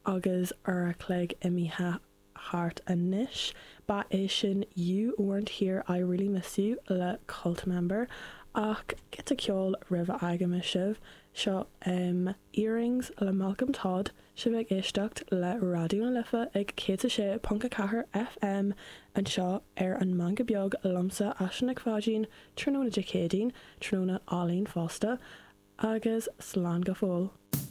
agus ar a clegg imithe heart a nish. Ba é sin you weren't here, I really miss you le cult member ach get a ceol rih agam sibh seo earrings le Malcolm Todd sibh ag isteacht le radio an lifa ag 106.4 FM an seo ar an manga beag lomsa asan ag fágin tróna Jacadine tróna Arlene Foster agus slán go fóil.